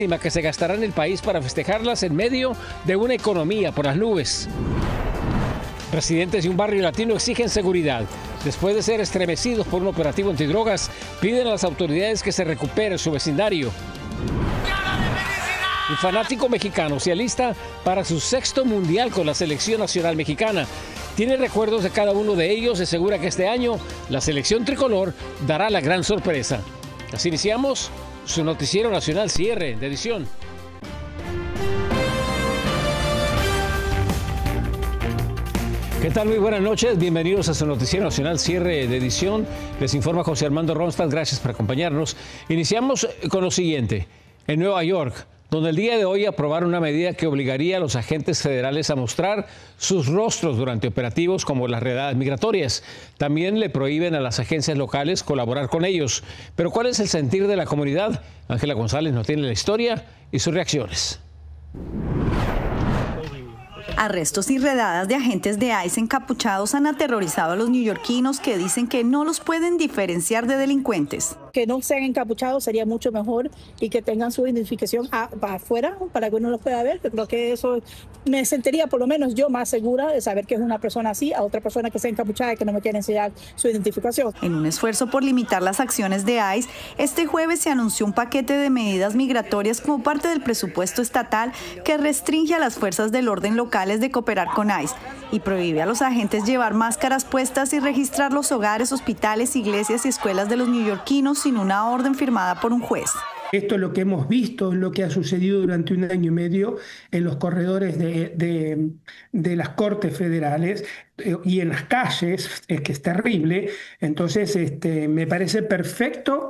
que se gastará en el país para festejarlas en medio de una economía por las nubes. Residentes de un barrio latino exigen seguridad. Después de ser estremecidos por un operativo antidrogas, piden a las autoridades que se recupere su vecindario. Un fanático mexicano se alista para su 6º mundial con la selección nacional mexicana. Tiene recuerdos de cada uno de ellos y asegura que este año la selección tricolor dará la gran sorpresa. Así iniciamos su noticiero nacional cierre de edición. ¿Qué tal? Muy buenas noches. Bienvenidos a su noticiero nacional cierre de edición. Les informa José Armando Ronstadt. Gracias por acompañarnos. Iniciamos con lo siguiente. En Nueva York, donde el día de hoy aprobaron una medida que obligaría a los agentes federales a mostrar sus rostros durante operativos como las redadas migratorias. También le prohíben a las agencias locales colaborar con ellos. Pero ¿cuál es el sentir de la comunidad? Ángela González nos tiene la historia y sus reacciones. Arrestos y redadas de agentes de ICE encapuchados han aterrorizado a los neoyorquinos que dicen que no los pueden diferenciar de delincuentes. Que no sean encapuchados sería mucho mejor y que tengan su identificación afuera para que uno los pueda ver. Creo que eso me sentiría por lo menos yo más segura de saber que es una persona así a otra persona que sea encapuchada y que no me quiere enseñar su identificación. En un esfuerzo por limitar las acciones de ICE, este jueves se anunció un paquete de medidas migratorias como parte del presupuesto estatal que restringe a las fuerzas del orden locales de cooperar con ICE y prohíbe a los agentes llevar máscaras puestas y registrar los hogares, hospitales, iglesias y escuelas de los neoyorquinos sin una orden firmada por un juez. Esto es lo que hemos visto, es lo que ha sucedido durante un año y medio en los corredores de las cortes federales y en las calles, es que es terrible. Entonces, me parece perfecto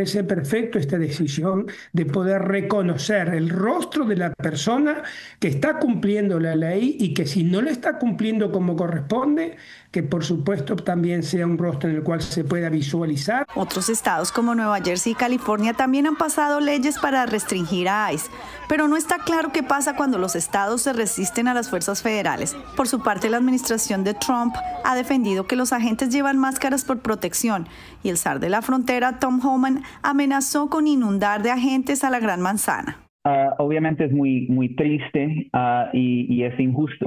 esta decisión de poder reconocer el rostro de la persona que está cumpliendo la ley y que si no la está cumpliendo como corresponde, que por supuesto también sea un rostro en el cual se pueda visualizar. Otros estados como Nueva Jersey y California también han pasado leyes para restringir a ICE, pero no está claro qué pasa cuando los estados se resisten a las fuerzas federales. Por su parte, la administración de Trump ha defendido que los agentes llevan máscaras por protección y el zar de la frontera, Tom Homan, amenazó con inundar de agentes a la Gran Manzana. Obviamente es muy triste y es injusto,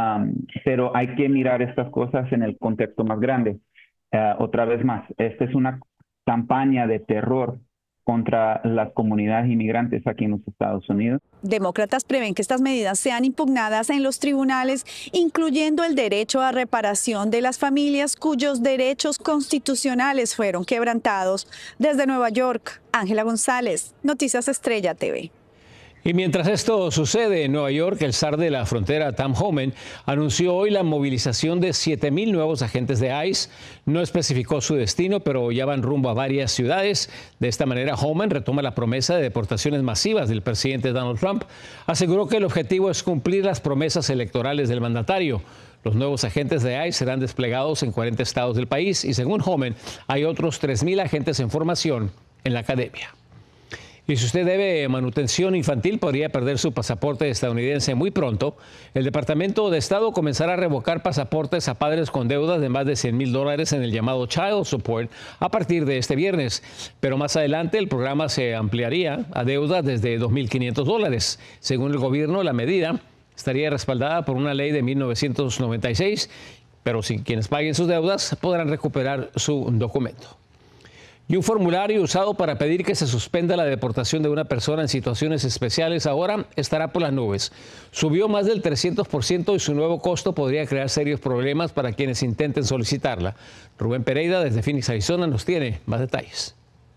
pero hay que mirar estas cosas en el contexto más grande. Otra vez más, esta es una campaña de terror contra las comunidades inmigrantes aquí en los Estados Unidos. Demócratas prevén que estas medidas sean impugnadas en los tribunales, incluyendo el derecho a reparación de las familias cuyos derechos constitucionales fueron quebrantados. Desde Nueva York, Ángela González, Noticias Estrella TV. Y mientras esto sucede en Nueva York, el zar de la frontera, Tom Homan, anunció hoy la movilización de 7,000 nuevos agentes de ICE. No especificó su destino, pero ya van rumbo a varias ciudades. De esta manera, Homan retoma la promesa de deportaciones masivas del presidente Donald Trump. Aseguró que el objetivo es cumplir las promesas electorales del mandatario. Los nuevos agentes de ICE serán desplegados en 40 estados del país y, según Homan, hay otros 3,000 agentes en formación en la academia. Y si usted debe manutención infantil, podría perder su pasaporte estadounidense muy pronto. El Departamento de Estado comenzará a revocar pasaportes a padres con deudas de más de $100,000 en el llamado Child Support a partir de este viernes. Pero más adelante el programa se ampliaría a deudas desde $2,500. Según el gobierno, la medida estaría respaldada por una ley de 1996, pero quienes paguen sus deudas podrán recuperar su documento. Y un formulario usado para pedir que se suspenda la deportación de una persona en situaciones especiales ahora estará por las nubes. Subió más del 300% y su nuevo costo podría crear serios problemas para quienes intenten solicitarla. Rubén Pereira desde Phoenix, Arizona, nos tiene más detalles.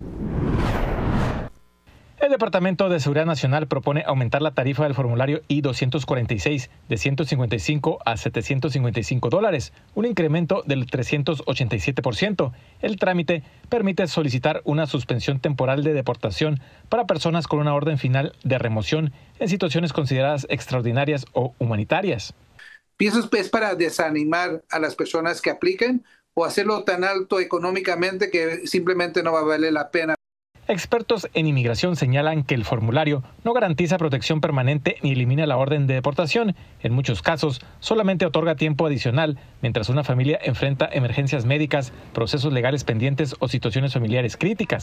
El Departamento de Seguridad Nacional propone aumentar la tarifa del formulario I-246 de $155 a $755, un incremento del 387%. El trámite permite solicitar una suspensión temporal de deportación para personas con una orden final de remoción en situaciones consideradas extraordinarias o humanitarias. ¿Piensas que es para desanimar a las personas que apliquen o hacerlo tan alto económicamente que simplemente no va a valer la pena? Expertos en inmigración señalan que el formulario no garantiza protección permanente ni elimina la orden de deportación. En muchos casos, solamente otorga tiempo adicional mientras una familia enfrenta emergencias médicas, procesos legales pendientes o situaciones familiares críticas.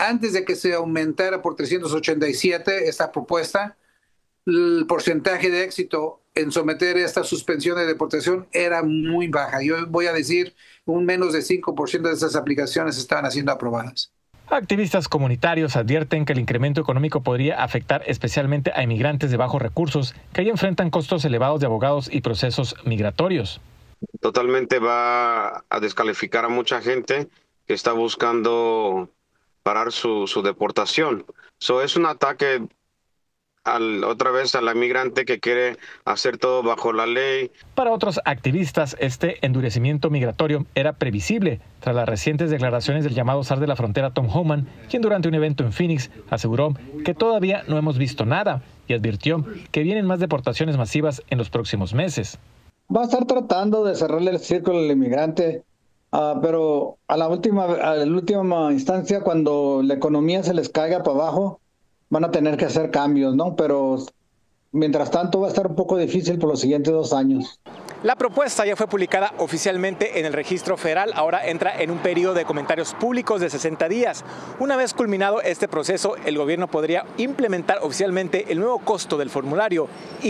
antes de que se aumentara por 387 esta propuesta, el porcentaje de éxito en someter esta suspensión de deportación era muy baja. Yo voy a decir, un menos de 5% de esas aplicaciones estaban siendo aprobadas. Activistas comunitarios advierten que el incremento económico podría afectar especialmente a inmigrantes de bajos recursos que ya enfrentan costos elevados de abogados y procesos migratorios. Totalmente va a descalificar a mucha gente que está buscando parar su deportación. Es un ataque otra vez a la inmigrante que quiere hacer todo bajo la ley. Para otros activistas, este endurecimiento migratorio era previsible tras las recientes declaraciones del llamado zar de la frontera Tom Homan, quien durante un evento en Phoenix aseguró que todavía no hemos visto nada y advirtió que vienen más deportaciones masivas en los próximos meses. Va a estar tratando de cerrarle el círculo al inmigrante, pero a la última instancia, cuando la economía se les caiga para abajo, van a tener que hacer cambios, ¿no? Pero mientras tanto va a estar un poco difícil por los siguientes 2 años. La propuesta ya fue publicada oficialmente en el registro federal. Ahora entra en un periodo de comentarios públicos de 60 días. Una vez culminado este proceso, el gobierno podría implementar oficialmente el nuevo costo del formulario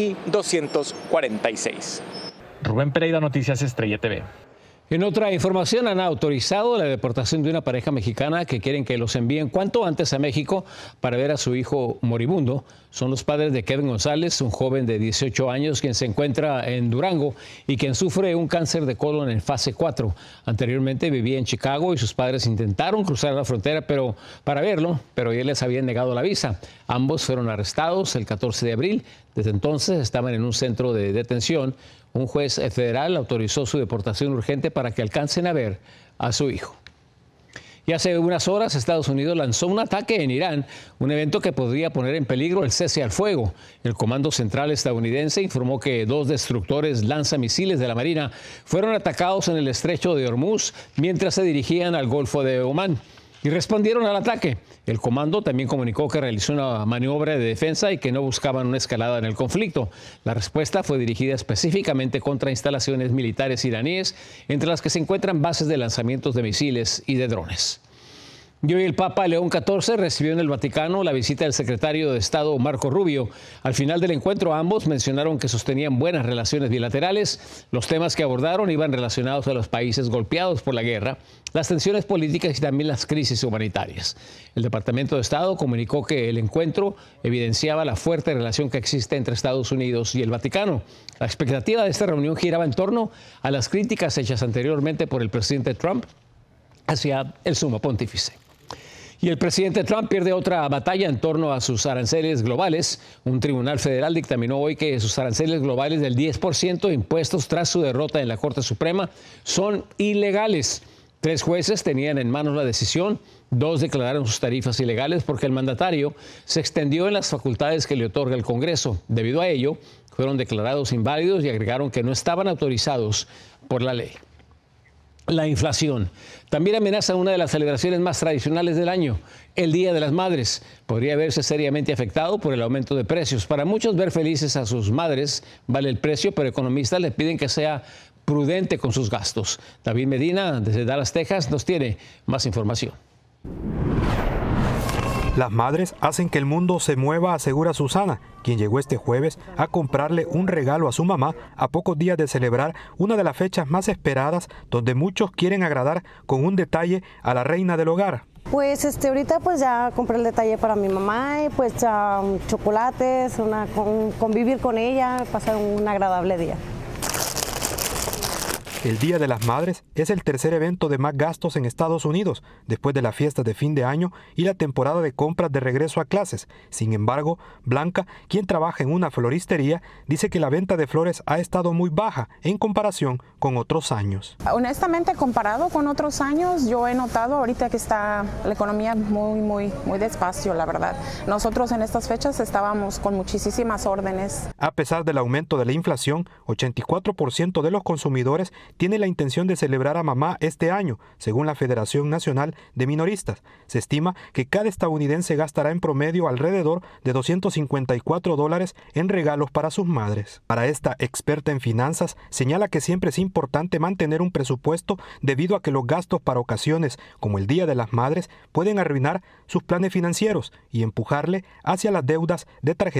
I-246. Rubén Pereira, Noticias Estrella TV. En otra información, han autorizado la deportación de una pareja mexicana que quieren que los envíen cuanto antes a México para ver a su hijo moribundo. Son los padres de Kevin González, un joven de 18 años quien se encuentra en Durango y quien sufre un cáncer de colon en fase 4. Anteriormente vivía en Chicago y sus padres intentaron cruzar la frontera para verlo, pero ya les habían negado la visa. Ambos fueron arrestados el 14 de abril. Desde entonces estaban en un centro de detención. Un juez federal autorizó su deportación urgente para que alcancen a ver a su hijo. Y hace unas horas Estados Unidos lanzó un ataque en Irán, un evento que podría poner en peligro el cese al fuego. El Comando Central estadounidense informó que 2 destructores lanzamisiles de la Marina fueron atacados en el estrecho de Hormuz mientras se dirigían al Golfo de Omán. Y respondieron al ataque. El comando también comunicó que realizó una maniobra de defensa y que no buscaban una escalada en el conflicto. La respuesta fue dirigida específicamente contra instalaciones militares iraníes, entre las que se encuentran bases de lanzamientos de misiles y de drones. Y hoy el Papa León XIV recibió en el Vaticano la visita del secretario de Estado Marco Rubio. Al final del encuentro ambos mencionaron que sostenían buenas relaciones bilaterales. Los temas que abordaron iban relacionados a los países golpeados por la guerra, las tensiones políticas y también las crisis humanitarias. El Departamento de Estado comunicó que el encuentro evidenciaba la fuerte relación que existe entre Estados Unidos y el Vaticano. La expectativa de esta reunión giraba en torno a las críticas hechas anteriormente por el presidente Trump hacia el sumo pontífice. Y el presidente Trump pierde otra batalla en torno a sus aranceles globales. Un tribunal federal dictaminó hoy que sus aranceles globales del 10% impuestos tras su derrota en la Corte Suprema son ilegales. 3 jueces tenían en manos la decisión. 2 declararon sus tarifas ilegales porque el mandatario se extendió en las facultades que le otorga el Congreso. Debido a ello, fueron declarados inválidos y agregaron que no estaban autorizados por la ley. La inflación también amenaza una de las celebraciones más tradicionales del año, el Día de las Madres. Podría verse seriamente afectado por el aumento de precios. Para muchos, ver felices a sus madres vale el precio, pero economistas le piden que sea prudente con sus gastos. David Medina, desde Dallas, Texas, nos tiene más información. Las madres hacen que el mundo se mueva, asegura Susana, quien llegó este jueves a comprarle un regalo a su mamá a pocos días de celebrar una de las fechas más esperadas, donde muchos quieren agradar con un detalle a la reina del hogar. Pues ahorita pues ya compré el detalle para mi mamá y pues chocolates, convivir con ella, pasar un agradable día. El Día de las Madres es el tercer evento de más gastos en Estados Unidos, después de las fiestas de fin de año y la temporada de compras de regreso a clases. Sin embargo, Blanca, quien trabaja en una floristería, dice que la venta de flores ha estado muy baja en comparación con otros años. Honestamente, comparado con otros años, yo he notado ahorita que está la economía muy despacio, la verdad. Nosotros en estas fechas estábamos con muchísimas órdenes. A pesar del aumento de la inflación, 84% de los consumidores tiene la intención de celebrar a mamá este año, según la Federación Nacional de Minoristas. Se estima que cada estadounidense gastará en promedio alrededor de $254 en regalos para sus madres. Para esta experta en finanzas, señala que siempre es importante mantener un presupuesto debido a que los gastos para ocasiones como el Día de las Madres pueden arruinar sus planes financieros y empujarle hacia las deudas de tarjeta